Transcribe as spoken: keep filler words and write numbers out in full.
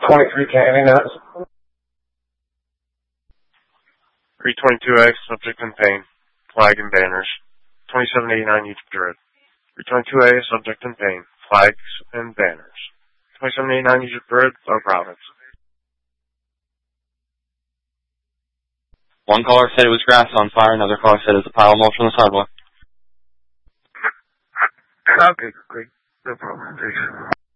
twenty-three candy nuts. three twenty-two A, subject in pain, flag and banners. twenty-seven eighty-nine Egypt Road. three twenty-two A, subject in pain, flags and banners. twenty-seven eighty-nine Egypt Road, Low Province. One caller said it was grass on fire, another caller said it was a pile of mulch on the sidewalk. Okay, great. No problem. Thanks.